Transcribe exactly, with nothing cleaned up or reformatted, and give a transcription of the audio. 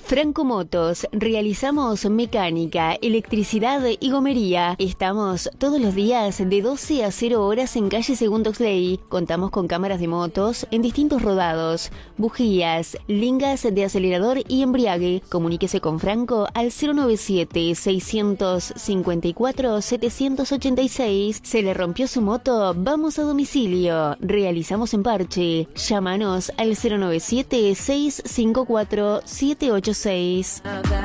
Franco Motos, realizamos mecánica, electricidad y gomería. Estamos todos los días de doce a cero horas en calle Segundo Oxley. Contamos con cámaras de motos en distintos rodados, bujías, lingas de acelerador y embriague. Comuníquese con Franco al cero noventa y siete, seiscientos cincuenta y cuatro, setecientos ochenta y seis. ¿Se le rompió su moto? Vamos a domicilio. Realizamos en parche. Llámanos al cero noventa y siete, seiscientos cincuenta y cuatro, setecientos ochenta y seis.